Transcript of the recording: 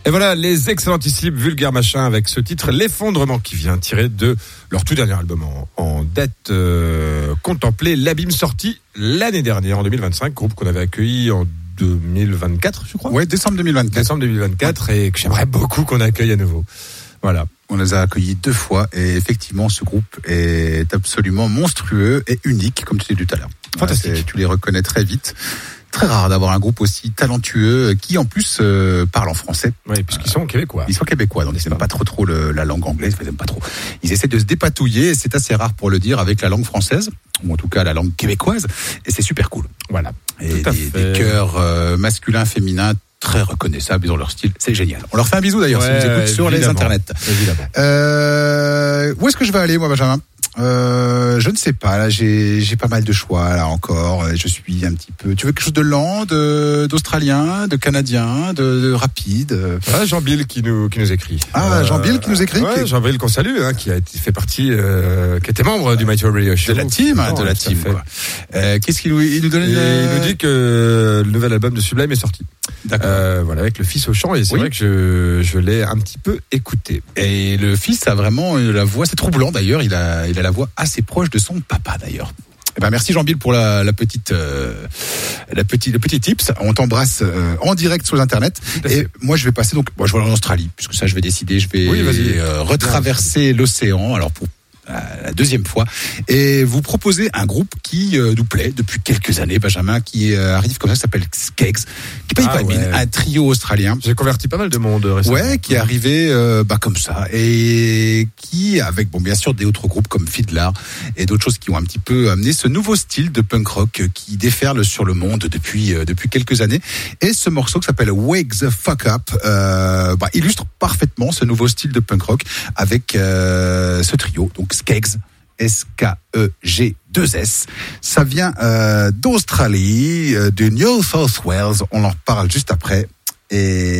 Et voilà les excellentissimes Vulgaire Machin avec ce titre L'effondrement qui vient tiré de leur tout dernier album en date contemplée, L'Abîme, sorti l'année dernière en 2025, groupe qu'on avait accueilli en 2024 je crois. Ouais, décembre 2024 et que j'aimerais beaucoup qu'on accueille à nouveau. Voilà. On les a accueillis 2 fois et effectivement ce groupe est absolument monstrueux et unique comme tu dis tout à l'heure. Fantastique. Tu les reconnais très vite. Très rare d'avoir un groupe aussi talentueux qui en plus parle en français. Oui, puisqu'ils sont québécois. Ils sont québécois, donc ils n'aiment pas trop la langue anglaise, ils n'aiment pas trop. Ils essaient de se dépatouiller, et c'est assez rare pour le dire, avec la langue française, ou en tout cas la langue québécoise, et c'est super cool. Voilà. Et des chœurs masculins, féminins, très reconnaissables, ils ont leur style, c'est génial. On leur fait un bisou d'ailleurs, si vous écoutez sur les internets. Évidemment. Où est-ce que je vais aller, moi, Benjamin ? Je ne sais pas, là j'ai pas mal de choix là encore, je suis un petit peu... Tu veux quelque chose de lent, d'australien, de canadien, de rapide? Ah, Jean-Bill qui nous écrit. Ah, Jean-Bill qui nous écrit. Ouais, Jean-Bill qu'on salue, qui a fait partie, qui était membre du Mighty Radio Show. De la team, quoi. Qu'est-ce qu'il nous donne? Il nous dit que le nouvel album de Sublime est sorti. D'accord. Voilà, avec le fils au chant, et c'est vrai que je l'ai un petit peu écouté. Et le fils a vraiment la voix, c'est troublant d'ailleurs, il a la voix assez proche de son papa d'ailleurs. Eh ben merci Jean-Bill pour le petit tips. On t'embrasse en direct sur l'internet. Et moi je vais passer donc, je vais aller en Australie puisque ça je vais décider, je vais retraverser l'océan. Alors pour la deuxième fois, et vous proposez un groupe qui nous plaît depuis quelques années, Benjamin, qui arrive comme ça, s'appelle Skeggs, qui paye pas de mine, un trio australien. J'ai converti pas mal de monde récemment. Ouais, qui est arrivé comme ça, et qui, avec bien sûr des autres groupes comme Fiddler et d'autres choses qui ont un petit peu amené ce nouveau style de punk rock qui déferle sur le monde depuis quelques années. Et ce morceau qui s'appelle Wake the Fuck Up illustre parfaitement ce nouveau style de punk rock avec ce trio, donc Skeggs, S-K-E-G-2-S. Ça vient d'Australie, de New South Wales. On en reparle juste après. Et